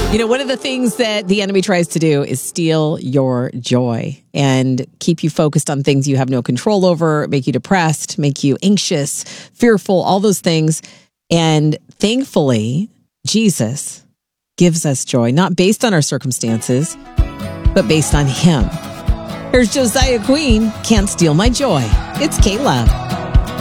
One of the things that the enemy tries to do is steal your joy and keep you focused on things you have no control over, make you depressed, make you anxious, fearful, all those things. And thankfully, Jesus gives us joy, not based on our circumstances, but based on Him. Here's Josiah Queen, Can't Steal My Joy. It's K-Love.